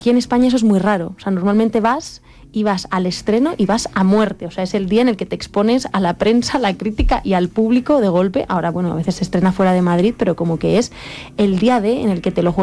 Aquí en España eso es muy raro. O sea, normalmente vas al estreno y vas a muerte. O sea, es el día en el que te expones a la prensa, a la crítica y al público de golpe. Ahora, bueno, a veces se estrena fuera de Madrid, pero como que es el día en el que te lo juegas